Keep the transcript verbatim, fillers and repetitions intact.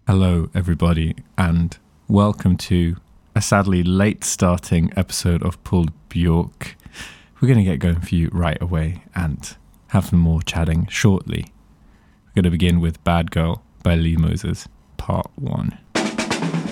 Hello, everybody, and welcome to a sadly late starting episode of Pulled Bjork. We're going to get going for you right away and have some more chatting shortly. We're going to begin with Bad Girl by Lee Moses, part one.